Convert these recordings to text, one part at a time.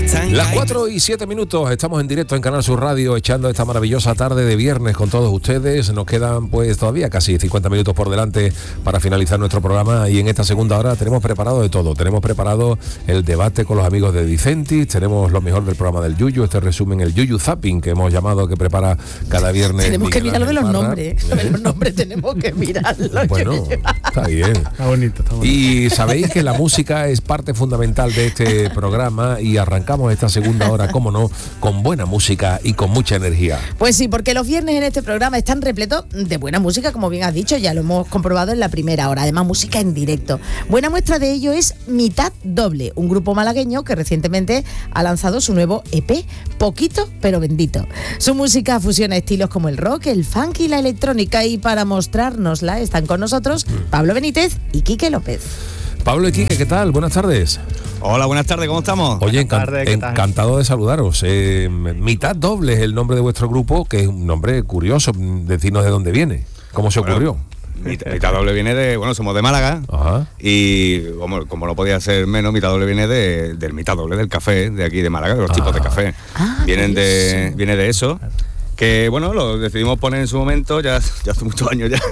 Las 4:07, estamos en directo en Canal Sur Radio, echando esta maravillosa tarde de viernes con todos ustedes. Nos quedan pues todavía casi 50 minutos por delante para finalizar nuestro programa, y en esta segunda hora tenemos preparado de todo. Tenemos preparado el debate con los amigos de Dicentis, tenemos lo mejor del programa del Yuyu, este resumen, el Yuyu Zapping, que hemos llamado, que prepara cada viernes. Tenemos que mirar lo de los nombres, lo de los nombres tenemos que mirarlo. Bueno, está bien. Está bonito, está bonito. Y sabéis que la música es parte fundamental de este programa, y arrancamos esta segunda hora, cómo no, con buena música y con mucha energía. Pues sí, porque los viernes en este programa están repletos de buena música, como bien has dicho, ya lo hemos comprobado en la primera hora, además música en directo. Buena muestra de ello es Mitad Doble, un grupo malagueño que recientemente ha lanzado su nuevo EP, Poquito pero Bendito. Su música fusiona estilos como el rock, el funk y la electrónica, y para mostrárnosla están con nosotros Pablo Benítez y Quique López. Pablo y Quique, ¿qué tal? Buenas tardes. Hola, buenas tardes, ¿cómo estamos? Oye, tardes, ¿qué tal? encantado de saludaros. Mitad Doble es el nombre de vuestro grupo, que es un nombre curioso. Decirnos de dónde viene, cómo se ocurrió. Mitad Doble viene de, bueno, somos de Málaga. Ajá. Y como no podía ser menos, Mitad Doble viene del Mitad Doble del café de aquí de Málaga, de los tipos de café. Viene de eso. Que bueno, lo decidimos poner en su momento, ya hace muchos años ya,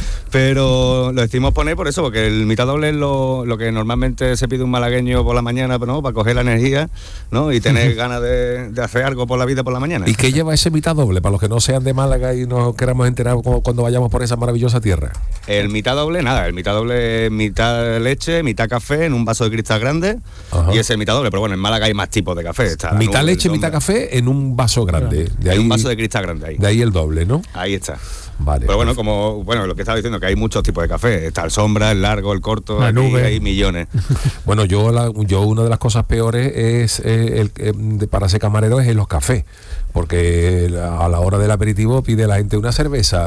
pero lo decidimos poner por eso, porque el Mitad Doble es lo que normalmente se pide un malagueño por la mañana, ¿no? Para coger la energía, ¿no? Y tener ganas de hacer algo por la vida por la mañana. ¿Y qué lleva ese Mitad Doble, para los que no sean de Málaga y nos queramos enterar cuando vayamos por esa maravillosa tierra? El Mitad Doble, nada, el Mitad Doble es mitad leche, mitad café en un vaso de cristal grande. Ajá. Y ese Mitad Doble, pero bueno, en Málaga hay más tipos de café. Está mitad leche, mitad café en un vaso grande. De ahí, un vaso de cristal grande ahí. De ahí el doble, ¿no? Ahí está. Vale. Pero bueno, lo que estaba diciendo, que hay muchos tipos de café. Está el sombra, el largo, el corto, la nube. Hay millones. Bueno, yo una de las cosas peores es para ser camarero es en los cafés, porque a la hora del aperitivo pide la gente una cerveza,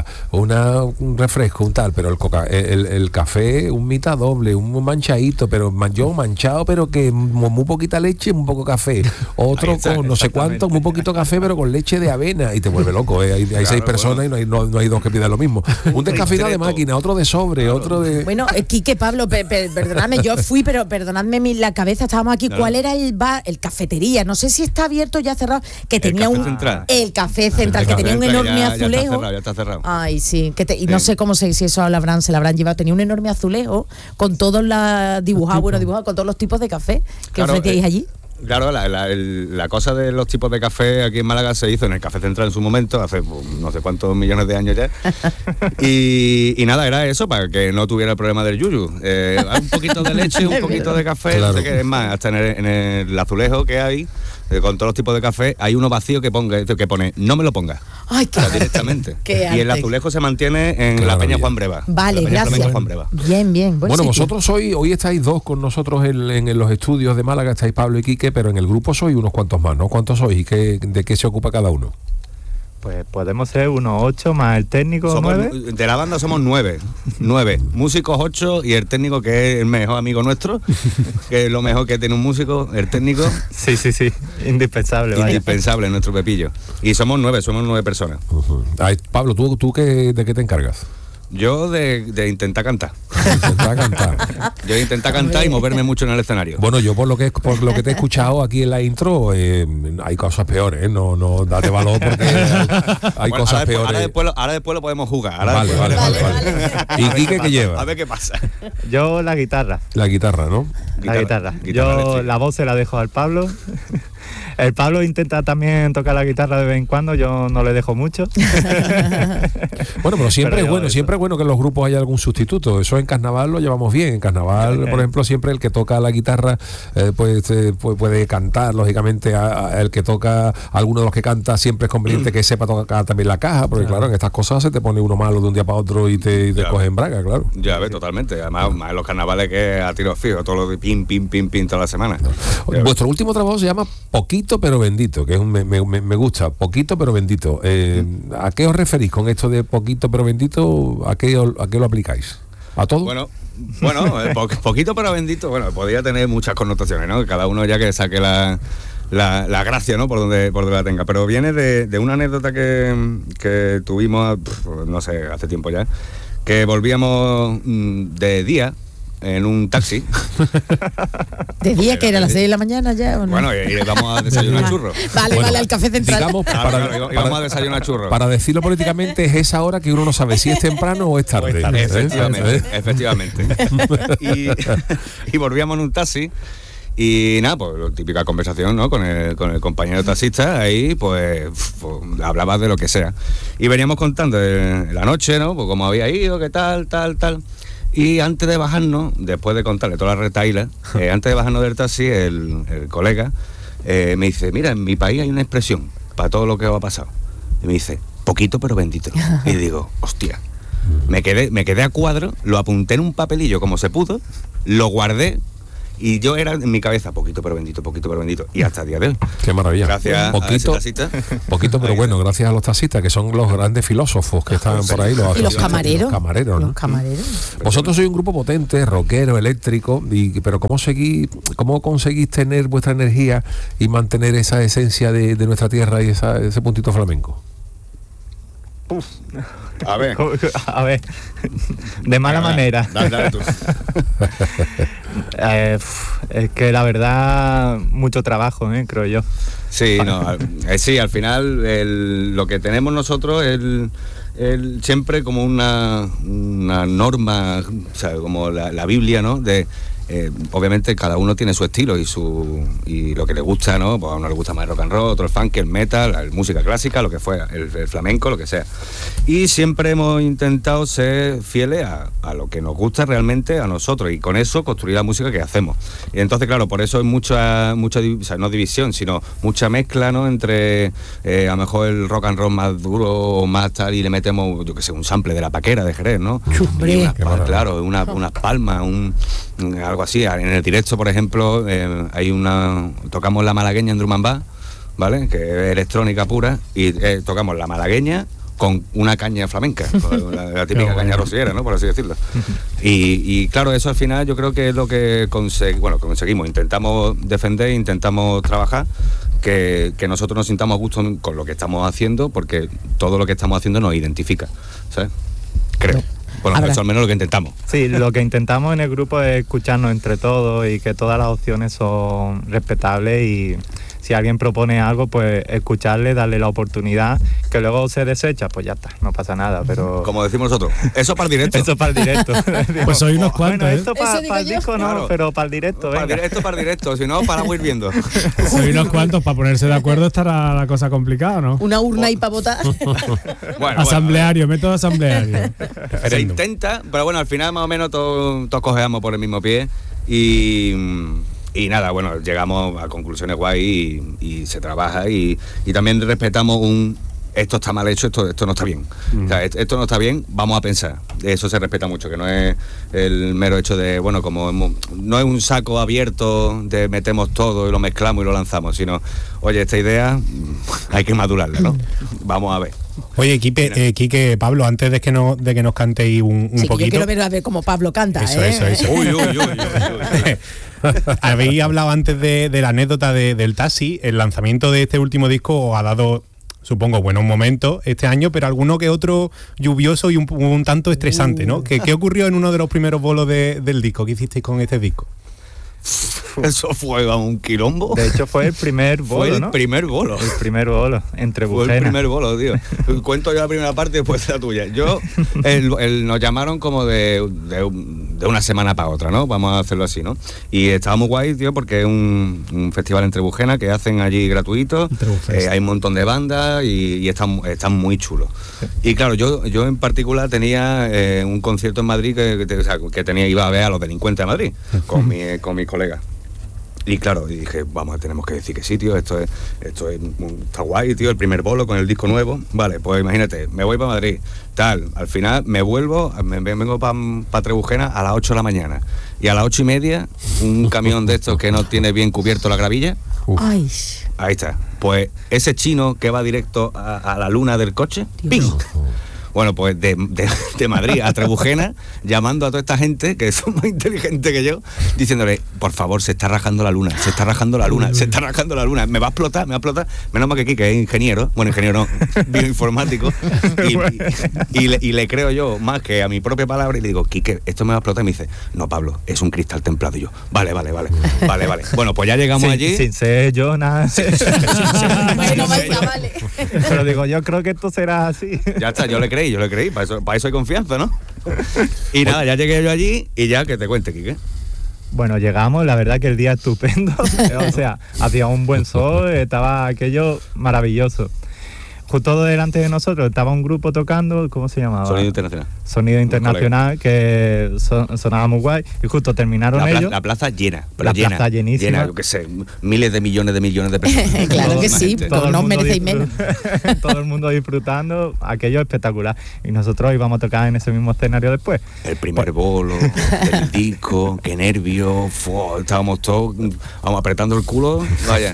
un refresco, un tal, pero el café, un Mitad Doble, un manchadito, pero yo manchado, pero que muy poquita leche, muy poco café. Otro está, con no sé cuánto, muy poquito café, pero con leche de avena, y te vuelve loco. Hay claro, 6 personas, bueno. y no hay dos que pidan lo mismo. Un descafeinado de máquina, otro de sobre, claro. Otro de... Bueno, Quique, Pablo, perdonadme, yo fui, pero perdonadme la cabeza, estábamos aquí. Claro. ¿Cuál era el bar, el cafetería? No sé si está abierto o ya cerrado, que tenía el café central, que tenía un enorme azulejo. Ya está cerrado. Ay, sí, y no sé cómo si eso se lo habrán llevado. Tenía un enorme azulejo con todos los dibujados con todos los tipos de café que ofrecíais allí. Claro, la cosa de los tipos de café aquí en Málaga se hizo en el Café Central en su momento, hace no sé cuántos millones de años ya. Y nada, era eso, para que no tuviera el problema del yuyu. Un poquito de leche, un poquito de café, claro. No sé qué, es más, hasta en el azulejo que hay, con todos los tipos de café, hay uno vacío que pone, no me lo ponga. Ay, qué directamente. Y el azulejo se mantiene en la Peña Juan Breva. Vale, gracias. Juan Breva. Bien. Bueno, vosotros hoy estáis dos con nosotros en los estudios de Málaga, estáis Pablo y Quique, pero en el grupo sois unos cuantos más, ¿no? ¿Cuántos sois y de qué se ocupa cada uno? Pues podemos ser unos 8 más el técnico, 9. De la banda somos 9 músicos, 8, y el técnico, que es el mejor amigo nuestro, que es lo mejor que tiene un músico, el técnico. Sí, indispensable. Indispensable, nuestro Pepillo. Y somos 9 personas. Uh-huh. Ay, Pablo, ¿tú de qué te encargas? Yo de intentar cantar. Yo de intentar cantar y moverme mucho en el escenario. Bueno, yo por lo que te he escuchado aquí en la intro, hay cosas peores, no date valor, porque hay cosas peores. Ahora después lo podemos jugar. Vale. ¿Y Quique qué lleva? A ver qué pasa. Yo la guitarra. La guitarra, ¿no? La guitarra. Yo la voz se la dejo al Pablo. El Pablo intenta también tocar la guitarra de vez en cuando, yo no le dejo mucho. Bueno, pero siempre es bueno que en los grupos haya algún sustituto. Eso en carnaval lo llevamos bien. En carnaval, por ejemplo, siempre el que toca la guitarra puede cantar, lógicamente. El que toca, alguno de los que canta, siempre es conveniente que sepa tocar también la caja, porque claro, en estas cosas se te pone uno malo de un día para otro y te coge en braga, claro. Ya ves, totalmente. Además, en los carnavales que a tiro fijo, todo lo de pim toda la semana. Vuestro último trabajo se llama Poquito pero Bendito, que me gusta, Poquito pero Bendito. ¿A qué os referís con esto de Poquito pero Bendito? ¿A qué lo aplicáis? ¿A todo? Bueno, Poquito pero Bendito, bueno, podría tener muchas connotaciones, ¿no? Cada uno ya que saque la gracia, ¿no? Por donde la tenga. Pero viene de una anécdota que tuvimos, no sé, hace tiempo ya, que volvíamos de día en un taxi. ¿De día que era a las 6 de la mañana ya o no? Bueno, y vamos a desayunar churros. Vale, al café central. Digamos, vamos a desayunar churros. Para decirlo políticamente, es esa hora que uno no sabe si es temprano o es tarde. Efectivamente. Y volvíamos en un taxi. Y nada, pues típica conversación, ¿no? Con el compañero taxista, ahí pues hablabas de lo que sea. Y veníamos contando de la noche, ¿no? Pues cómo había ido, qué tal. Y antes de bajarnos, después de contarle toda la retaíla, antes de bajarnos del taxi, el colega me dice, mira, en mi país hay una expresión para todo lo que os ha pasado. Y me dice, poquito pero bendito. Y digo, hostia. Me quedé a cuadro, lo apunté en un papelillo como se pudo, lo guardé. Y yo era en mi cabeza, poquito pero bendito, y hasta el día de hoy. Qué maravilla. Gracias a ese taxista. Poquito pero bueno, gracias a los taxistas, que son los grandes filósofos que están por ahí. Y los camareros. ¿No? Vosotros sois un grupo potente, rockero, eléctrico, pero ¿cómo conseguís tener vuestra energía y mantener esa esencia de nuestra tierra y ese puntito flamenco? A ver, de mala manera. Dale tú. Es que la verdad, mucho trabajo, creo yo. Sí, sí, al final lo que tenemos nosotros es siempre como una norma, o sea, como la Biblia, ¿no? Obviamente cada uno tiene su estilo y lo que le gusta, ¿no? Pues a uno le gusta más el rock and roll, otro el funk, el metal, la música clásica, lo que fuera, el flamenco, lo que sea. Y siempre hemos intentado ser fieles a lo que nos gusta realmente a nosotros y con eso construir la música que hacemos. Y entonces, claro, por eso hay mucha o sea, no división, sino mucha mezcla, ¿no? Entre a lo mejor el rock and roll más duro o más tal y le metemos, yo qué sé, un sample de la Paquera de Jerez, ¿no? Claro, unas palmas, algo así. En el directo, por ejemplo, tocamos la malagueña en Drum and Bass, ¿vale? Que es electrónica pura, y tocamos la malagueña con una caña flamenca, con la típica caña rociera, ¿no? Por así decirlo. Y claro, eso al final yo creo que es lo que conseguimos. Intentamos defender, intentamos trabajar, que nosotros nos sintamos a gusto con lo que estamos haciendo, porque todo lo que estamos haciendo nos identifica, ¿sabes? Creo. Bueno, eso al menos lo que intentamos. Sí, lo que intentamos en el grupo es escucharnos entre todos y que todas las opciones son respetables, y si alguien propone algo, pues escucharle, darle la oportunidad, que luego se desecha, pues ya está, no pasa nada, pero... Como decimos nosotros, eso para el directo. Eso para el directo. Pues soy unos cuantos, bueno, esto para el disco no, claro, pero para el directo, venga. Para el directo, si no, para ir viendo. Soy unos cuantos, para ponerse de acuerdo estará la cosa complicada, ¿no? Una urna ahí para votar. Asambleario, método asambleario. Se intenta, pero bueno, al final más o menos todos cojeamos por el mismo pie y nada, bueno, llegamos a conclusiones guay y se trabaja y también respetamos esto está mal hecho, esto no está bien. O sea, esto no está bien, vamos a pensar. Eso se respeta mucho, que no es el mero hecho de, bueno, no es un saco abierto de metemos todo y lo mezclamos y lo lanzamos, sino, oye, esta idea hay que madurarla, ¿no? Vamos a ver. Oye, Quique, Pablo, antes de que nos cantéis un poquito... Yo quiero ver cómo Pablo canta, Eso. Uy. Habéis hablado antes de la anécdota del taxi. El lanzamiento de este último disco os ha dado, supongo, buenos momentos este año, pero alguno que otro lluvioso y un tanto estresante, ¿no? ¿Qué ocurrió en uno de los primeros bolos del disco? ¿Qué hicisteis con este disco? Eso fue un quilombo. De hecho fue el primer bolo, ¿no? El primer bolo entre Bujena. Fue el primer bolo, tío. Cuento yo la primera parte y después la tuya. Nos llamaron como de una semana para otra, ¿no? Vamos a hacerlo así, ¿no? Y estaba muy guay, tío, porque es un festival entre Bujena que hacen allí gratuito. Hay un montón de bandas y están muy chulos. Y claro, yo en particular tenía un concierto en Madrid que iba a ver a los Delincuentes de Madrid con mis colegas. Y claro, dije, tenemos que decir que sí, tío, esto está guay, tío, el primer bolo con el disco nuevo. Vale, pues imagínate, me voy para Madrid, al final me vengo para Trebujena a las 8 de la mañana. Y a las 8:30, un camión de estos que no tiene bien cubierto la gravilla. Ay. Ahí está. Pues ese chino que va directo a la luna del coche, ¡ping! Bueno, pues de Madrid a Trebujena, llamando a toda esta gente, que son más inteligentes que yo, diciéndole, por favor, se está rajando la luna, se está rajando la luna, se está rajando la luna, me va a explotar, menos mal que Quique es ingeniero, bueno, ingeniero no, bioinformático, y le creo yo más que a mi propia palabra, y le digo, Quique, esto me va a explotar, y me dice, no, Pablo, es un cristal templado, y yo, vale. Bueno, pues ya llegamos allí. Sin ser yo, nada. Bueno, vale. Pero digo, yo creo que esto será así. Ya está, yo le creí, para eso hay confianza, ¿no? Y nada, ya llegué yo allí y ya que te cuente, Quique. Bueno, llegamos, la verdad que el día estupendo, o sea, hacía un buen sol, estaba aquello maravilloso. Justo delante de nosotros estaba un grupo tocando, ¿cómo se llamaba? Sonido Internacional, que sonaba muy guay, y justo terminaron ellos. La plaza llena, plaza llenísima. Llena, yo qué sé, miles de millones de personas. Claro que sí, pero no merecéis menos. Todo el mundo disfrutando, aquello espectacular. Y nosotros íbamos a tocar en ese mismo escenario después. El primer bolo, el disco, qué nervios, estábamos todos, vamos apretando el culo, vaya.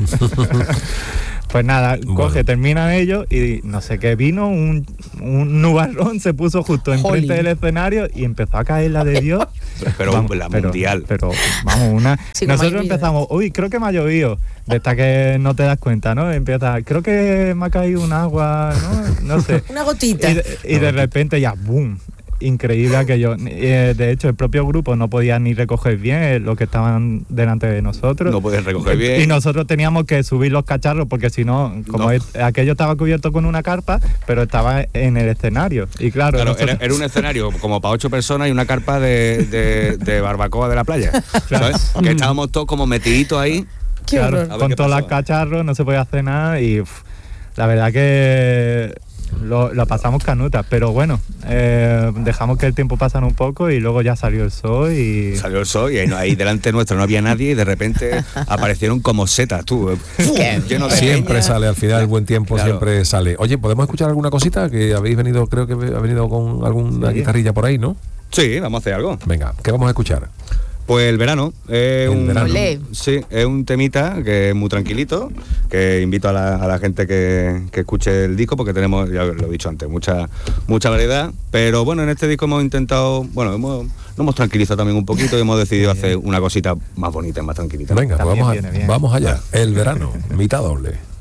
Pues nada, terminan ellos y no sé qué vino, un nubarrón se puso justo enfrente del escenario y empezó a caer la de Dios. Pero mundial. Pero vamos, una... Sí, nosotros empezamos, uy, creo que me ha llovido. De esta que no te das cuenta, ¿no? Empieza, creo que me ha caído un agua, ¿no? No sé. Una gotita. Y de repente ya, ¡boom! Increíble aquello. De hecho, el propio grupo no podía ni recoger bien lo que estaban delante de nosotros. No podían recoger bien. Y nosotros teníamos que subir los cacharros porque si no, aquello estaba cubierto con una carpa, pero estaba en el escenario. Y claro era un escenario como para 8 personas y una carpa de barbacoa de la playa. ¿Sabes? Que estábamos todos como metiditos ahí. Qué horror. Con todos los cacharros, no se podía hacer nada y la verdad que lo pasamos canutas, pero bueno, dejamos que el tiempo pasara un poco y luego ya salió el sol y ahí delante nuestro no había nadie y de repente aparecieron como setas, tú. Lleno de siempre peña. Sale al final el buen tiempo, claro. Siempre sale. Oye, ¿podemos escuchar alguna cosita? Que habéis venido, creo que ha venido con alguna guitarrilla por ahí, ¿no? Sí, vamos a hacer algo. Venga, ¿qué vamos a escuchar? Pues el verano. Verano. Sí, es un temita que es muy tranquilito, que invito a la gente que escuche el disco, porque tenemos, ya lo he dicho antes, mucha variedad, pero bueno, en este disco hemos intentado, nos hemos tranquilizado también un poquito y hemos decidido hacer una cosita más bonita, más tranquilita. Venga, pues vamos allá. El verano, mitad doble.